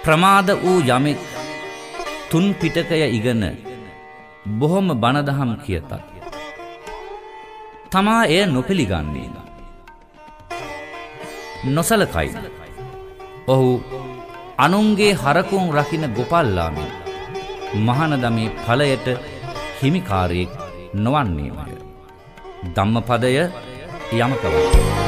ප්‍රමාද වූ යමෙක් තුන් පිටකය ඉගෙන බොහොම බණදහම් කියතත් තමා එය නොපිළිගන්නේ නොසලකයි. ඔහු අනුන්ගේ හරකුන් රකින්න ගොපල්ලාමෙන් මහානදමේ ඵලයට හිමිකාරයෙක් නොවන්නේමය. ධම්මපදය යමකවත්